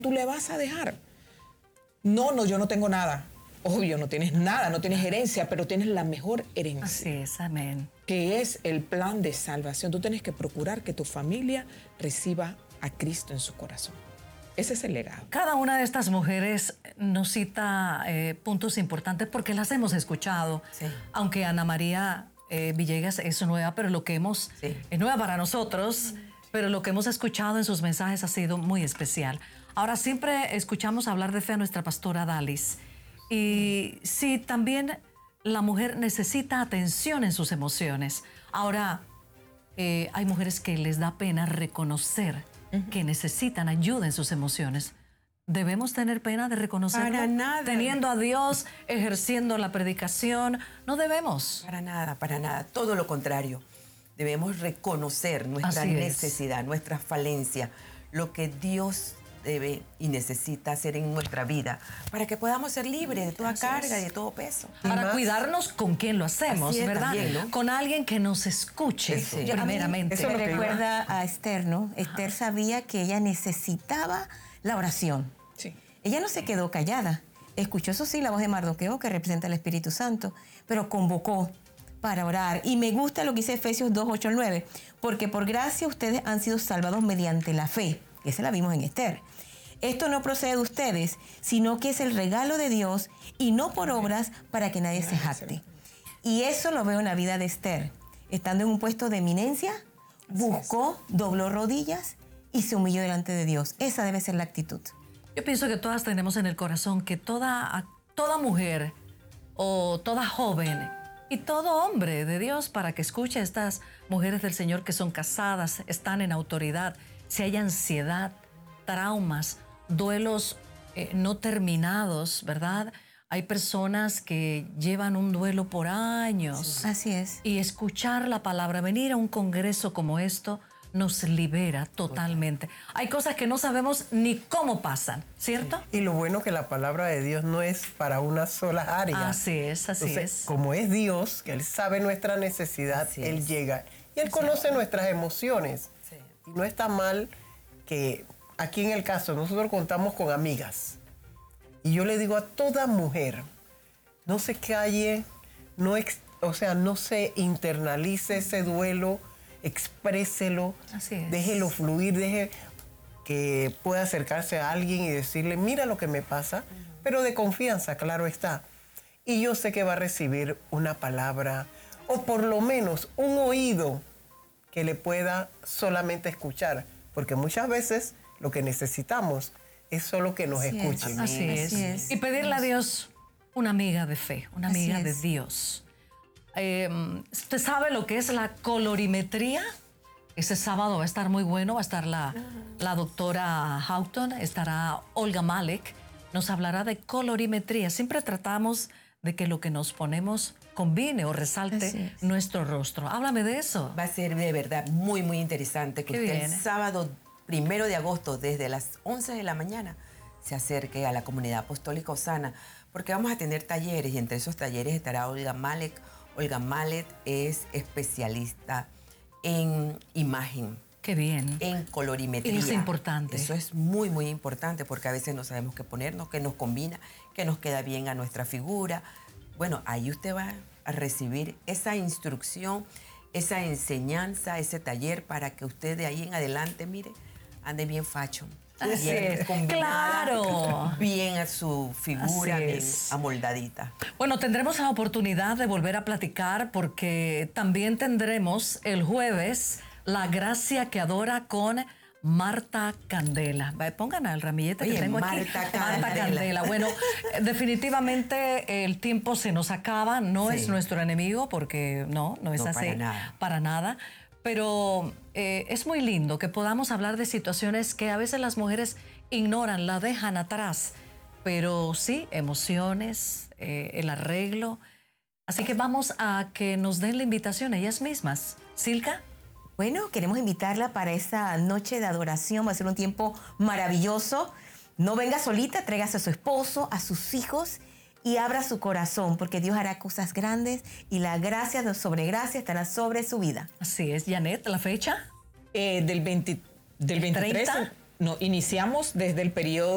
tú le vas a dejar. No, yo no tengo nada. Obvio, no tienes nada, no tienes herencia, pero tienes la mejor herencia. Así es, amén. Que es el plan de salvación. Tú tienes que procurar que tu familia reciba a Cristo en su corazón. Ese es el legado. Cada una de estas mujeres nos cita puntos importantes porque las hemos escuchado. Sí. Aunque Ana María Villegas es nueva, pero lo que hemos... Sí. Es nueva para nosotros, pero lo que hemos escuchado en sus mensajes ha sido muy especial. Ahora, siempre escuchamos hablar de fe a nuestra pastora Dalis. Y sí, también la mujer necesita atención en sus emociones. Ahora, hay mujeres que les da pena reconocer que necesitan ayuda en sus emociones. ¿Debemos tener pena de reconocerlo? Para nada. Teniendo a Dios, ejerciendo la predicación, no debemos. Para nada. Todo lo contrario. Debemos reconocer nuestra necesidad, nuestra falencia, lo que Dios debe y necesita hacer en nuestra vida para que podamos ser libres de toda carga y de todo peso. Para cuidarnos con quien lo hacemos, Así es, ¿verdad? también, ¿no? Con alguien que nos escuche, Eso. primeramente. Eso me recuerda a Esther, ¿no? Esther sabía que ella necesitaba la oración. Sí. Ella no se quedó callada. Escuchó, eso sí, la voz de Mardoqueo, que representa al Espíritu Santo, pero convocó para orar. Y me gusta lo que dice Efesios 2, 8 al 9, porque por gracia ustedes han sido salvados mediante la fe. Esa la vimos en Esther. Esto no procede de ustedes, sino que es el regalo de Dios y no por obras para que nadie se jacte. Y eso lo veo en la vida de Esther. Estando en un puesto de eminencia, buscó, dobló rodillas y se humilló delante de Dios. Esa debe ser la actitud. Yo pienso que todas tenemos en el corazón que toda mujer o toda joven y todo hombre de Dios, para que escuche a estas mujeres del Señor que son casadas, están en autoridad, si hay ansiedad, traumas, duelos no terminados, ¿verdad? Hay personas que llevan un duelo por años. Sí. Así es. Y escuchar la palabra, venir a un congreso como esto, nos libera totalmente. Hay cosas que no sabemos ni cómo pasan, ¿cierto? Y lo bueno que la palabra de Dios no es para una sola área. Así es, así Entonces, es. como es Dios, que Él sabe nuestra necesidad, Así Él es. llega. Y Él conoce nuestras emociones. Sí. Y no está mal que aquí en el caso nosotros contamos con amigas. Y yo le digo a toda mujer, no se calle, no se internalice ese duelo, expréselo, Así es. déjelo fluir, deje que pueda acercarse a alguien y decirle, mira lo que me pasa, pero de confianza, claro está. Y yo sé que va a recibir una palabra o por lo menos un oído que le pueda solamente escuchar, porque muchas veces lo que necesitamos es solo que nos escuchen. Así es. Y pedirle a Dios una amiga de fe, una amiga de Dios. ¿Usted sabe lo que es la colorimetría? Ese sábado va a estar muy bueno, va a estar la doctora Houghton, estará Olga Malek, nos hablará de colorimetría. Siempre tratamos de que lo que nos ponemos combine o resalte nuestro rostro. Háblame de eso. Va a ser de verdad muy, muy interesante que Qué usted bien. el sábado 1 de agosto, desde las 11 de la mañana, se acerque a la comunidad apostólica Osana, porque vamos a tener talleres y entre esos talleres estará Olga Malek. Olga Malek es especialista en imagen. Qué bien. En colorimetría. Y eso es importante. Eso es muy, muy importante porque a veces no sabemos qué ponernos, qué nos combina, qué nos queda bien a nuestra figura. Bueno, ahí usted va a recibir esa instrucción, esa enseñanza, ese taller para que usted de ahí en adelante, mire, ande bien fashion. Así Bien es. combinada, Claro. bien a su figura, Así bien es. amoldadita. Bueno, tendremos la oportunidad de volver a platicar porque también tendremos el jueves La Gracia que Adora con Marta Candela. Pongan al ramillete que Oye, tengo aquí. Marta Marta Candela. Bueno, definitivamente el tiempo se nos acaba. No Sí. es nuestro enemigo porque no es No, así. para nada. Para nada. Pero es muy lindo que podamos hablar de situaciones que a veces las mujeres ignoran, la dejan atrás. Pero sí, emociones, el arreglo. Así que vamos a que nos den la invitación ellas mismas. Silka. Bueno, queremos invitarla para esa noche de adoración. Va a ser un tiempo maravilloso. No venga solita, tráigase a su esposo, a sus hijos y abra su corazón, porque Dios hará cosas grandes y la gracia sobre gracia estará sobre su vida. Así es, Janet, ¿la fecha? Del 23, 30. no, iniciamos desde el periodo